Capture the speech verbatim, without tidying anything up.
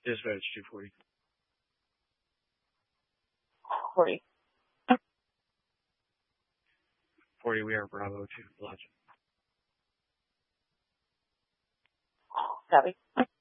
Dispatch two forty. forty. forty, we are Bravo to Lodge. Copy.